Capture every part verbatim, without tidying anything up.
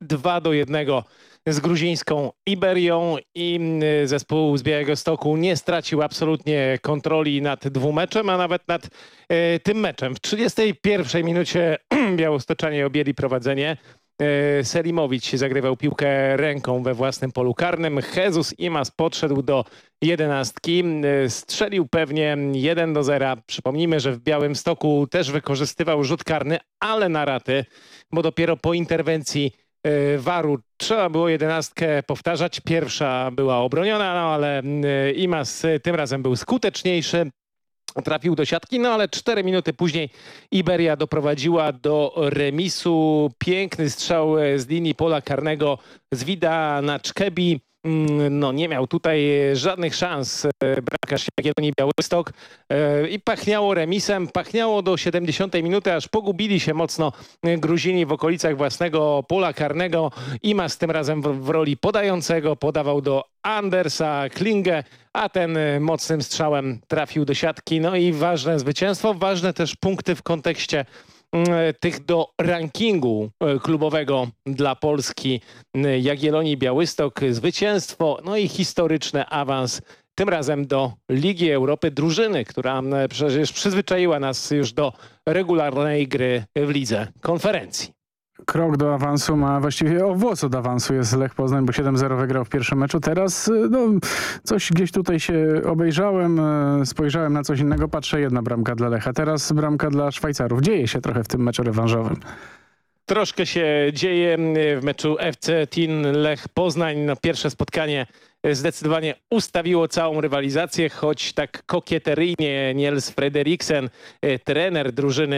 dwa do jednego z gruzińską Iberią i zespół z Białegostoku nie stracił absolutnie kontroli nad dwumeczem, a nawet nad e, tym meczem. W trzydziestej pierwszej minucie białostoczanie objęli prowadzenie. E, Selimowicz zagrywał piłkę ręką we własnym polu karnym. Jesus Imas podszedł do jedenastki. E, strzelił pewnie jeden do zera. Przypomnijmy, że w Białymstoku też wykorzystywał rzut karny, ale na raty, bo dopiero po interwencji waru trzeba było jedenastkę powtarzać. Pierwsza była obroniona, no ale Imas tym razem był skuteczniejszy. Trafił do siatki, no ale cztery minuty później Iberia doprowadziła do remisu. Piękny strzał z linii pola karnego z Vida na Czkebi. No nie miał tutaj żadnych szans bramkarz Jagiellonii Białystok i pachniało remisem, pachniało do siedemdziesiątej minuty, aż pogubili się mocno Gruzini w okolicach własnego pola karnego. Imas tym razem w, w roli podającego podawał do Andersa Klinge, a ten mocnym strzałem trafił do siatki. No i ważne zwycięstwo, ważne też punkty w kontekście tych do rankingu klubowego dla Polski. Jagiellonii Białystok zwycięstwo, no i historyczny awans, tym razem do Ligi Europy, drużyny, która przecież przyzwyczaiła nas już do regularnej gry w lidze konferencji. Krok do awansu ma, właściwie o włos od awansu jest Lech Poznań, bo siedem zero wygrał w pierwszym meczu. Teraz no, coś gdzieś tutaj się obejrzałem, spojrzałem na coś innego, patrzę, jedna bramka dla Lecha. Teraz bramka dla Szwajcarów. Dzieje się trochę w tym meczu rewanżowym. Troszkę się dzieje w meczu F C Tin Lech Poznań. No, pierwsze spotkanie zdecydowanie ustawiło całą rywalizację, choć tak kokieteryjnie Niels Frederiksen, trener drużyny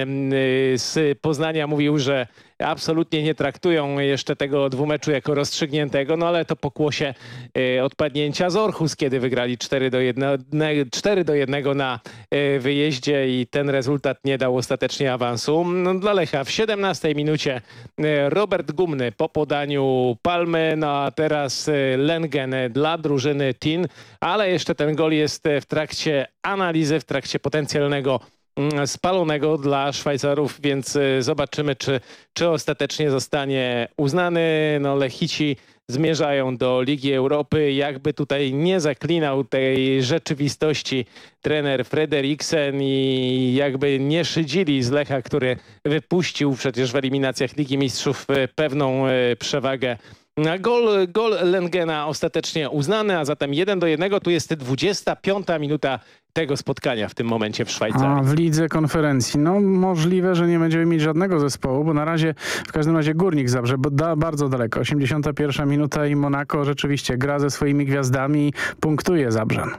z Poznania, mówił, że absolutnie nie traktują jeszcze tego dwumeczu jako rozstrzygniętego, no ale to pokłosie odpadnięcia z Orhus, kiedy wygrali cztery do jednego na wyjeździe i ten rezultat nie dał ostatecznie awansu. No, dla Lecha w siedemnastej minucie Robert Gumny po podaniu Palmy, no a teraz Lengen dla drużyny Tin, ale jeszcze ten gol jest w trakcie analizy, w trakcie potencjalnego spalonego dla Szwajcarów, więc zobaczymy, czy, czy ostatecznie zostanie uznany. No, Lechici zmierzają do Ligi Europy. Jakby tutaj nie zaklinał tej rzeczywistości trener Frederiksen i jakby nie szydzili z Lecha, który wypuścił przecież w eliminacjach Ligi Mistrzów pewną przewagę. Gol, gol Lengena ostatecznie uznany, a zatem jeden do jednego. Tu jest dwudziesta piąta minuta tego spotkania w tym momencie w Szwajcarii. A w lidze konferencji, no możliwe, że nie będziemy mieć żadnego zespołu, bo na razie w każdym razie Górnik Zabrze, bo da bardzo daleko. osiemdziesiąta pierwsza minuta i Monako rzeczywiście gra ze swoimi gwiazdami, punktuje Zabrzan.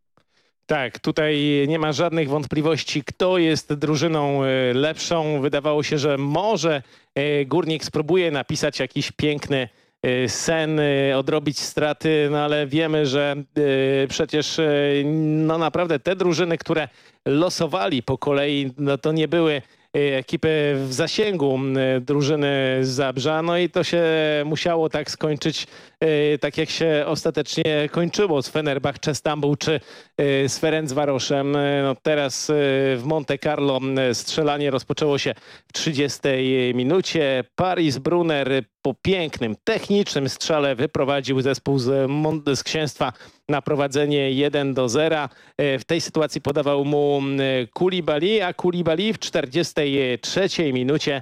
Tak, tutaj nie ma żadnych wątpliwości, kto jest drużyną lepszą. Wydawało się, że może Górnik spróbuje napisać jakiś piękny sen, odrobić straty, no ale wiemy, że przecież no naprawdę te drużyny, które losowali po kolei, no to nie były ekipy w zasięgu drużyny z Zabrza, no i to się musiało tak skończyć, tak jak się ostatecznie kończyło z Fenerbahce Stambuł czy z Ferencvaroszem. No teraz w Monte Carlo strzelanie rozpoczęło się w trzydziestej minucie. Paris Brunner po pięknym, technicznym strzale wyprowadził zespół z, Mon- z Księstwa na prowadzenie jeden do zera. W tej sytuacji podawał mu Koulibaly, a Koulibaly w czterdziestej trzeciej minucie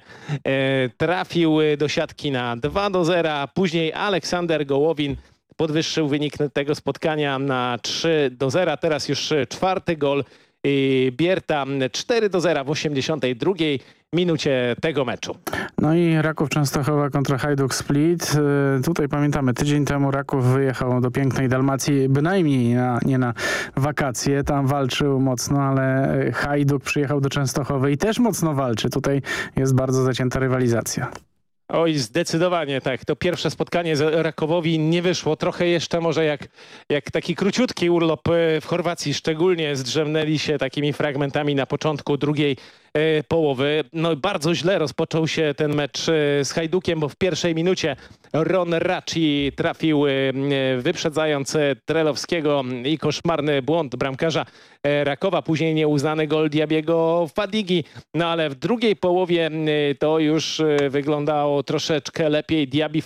trafił do siatki na dwa do zera. Później Aleksander Gołowin podwyższył wynik tego spotkania na trzy do zera. Teraz już czwarty gol Bierta, cztery do zera w osiemdziesiątej drugiej minucie tego meczu. No i Raków Częstochowa kontra Hajduk Split. Tutaj pamiętamy, tydzień temu Raków wyjechał do pięknej Dalmacji, bynajmniej na, nie na wakacje. Tam walczył mocno, ale Hajduk przyjechał do Częstochowy i też mocno walczy. Tutaj jest bardzo zacięta rywalizacja. Oj, zdecydowanie tak. To pierwsze spotkanie z Rakowowi nie wyszło. Trochę jeszcze może jak, jak taki króciutki urlop w Chorwacji. Szczególnie zdrzemnęli się takimi fragmentami na początku drugiej e, połowy. No bardzo źle rozpoczął się ten mecz e, z Hajdukiem, bo w pierwszej minucie Ron Raci trafił e, wyprzedzając Trelowskiego i koszmarny błąd bramkarza e, Rakowa. Później nieuznany gol Diabiego Fadigi. No ale w drugiej połowie e, to już e, wyglądało troszeczkę lepiej. Diaby